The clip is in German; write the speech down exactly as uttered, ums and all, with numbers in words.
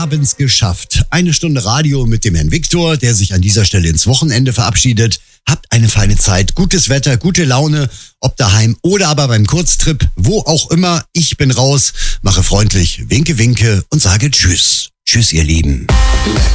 haben's geschafft. Eine Stunde Radio mit dem Herrn Viktor, der sich an dieser Stelle ins Wochenende verabschiedet. Habt eine feine Zeit, gutes Wetter, gute Laune, ob daheim oder aber beim Kurztrip, wo auch immer. Ich bin raus, mache freundlich Winke, Winke und sage Tschüss. Tschüss, ihr Lieben.